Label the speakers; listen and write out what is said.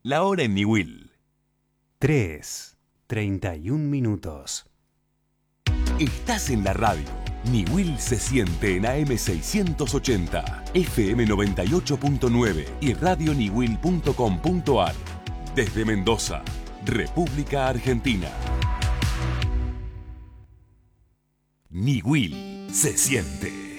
Speaker 1: La hora en Niwil.
Speaker 2: 3:31.
Speaker 1: Estás en la radio. Niwil se siente en AM 680, FM 98.9 y radioniwil.com.ar. Desde Mendoza, República Argentina. Niwil se siente.